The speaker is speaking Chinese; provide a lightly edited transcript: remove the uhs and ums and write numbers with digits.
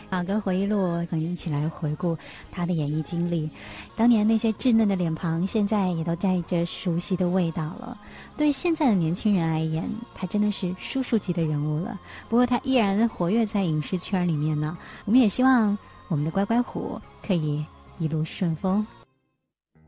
跟回忆录可能一起来回顾他的演艺经历，当年那些稚嫩的脸庞现在也都带着熟悉的味道了。对现在的年轻人而言，他真的是叔叔级的人物了，不过他依然活跃在影视圈里面呢。我们也希望我们的乖乖虎可以一路顺风，